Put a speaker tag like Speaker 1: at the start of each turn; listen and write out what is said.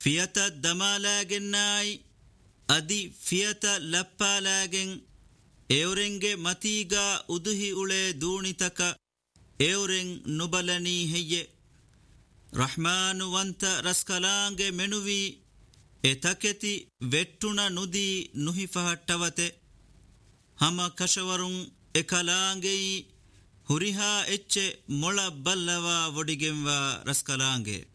Speaker 1: ಫಿಯತ ದಮಾಲಾಗೆನ್ನಾಯಿ ಅದಿ ಫಿಯತ ಲಪ್ಪಾಲಾಗೆನ್ ಎವರೆಂಗೆ ಮತೀಗ ಉದುಹಿ ಉಳೆ ದೂಣಿತಕ ಎವರೆಂ ನುಬಲನಿ ಹೆಯ್ಯೆ ರಹ್ಮಾನುವಂತ ರಸ್ಕಲಾಂಗೆ ಮೆನುವಿ ಎತಕೆತಿ ವೆಟ್ಟುಣ ನುದಿ ನುಹಿಫಹಟ್ಟವತೆ ಹಮ ಕಶವರುಂ ಎಕಲಾಂಗೆಯಿ ಹುರಿಹಾ ಎಚ್ಚೆ ಮೊಳ ಬಲ್ಲವ ಒಡಿಗೆಂವ ರಸ್ಕಲಾಂಗೆ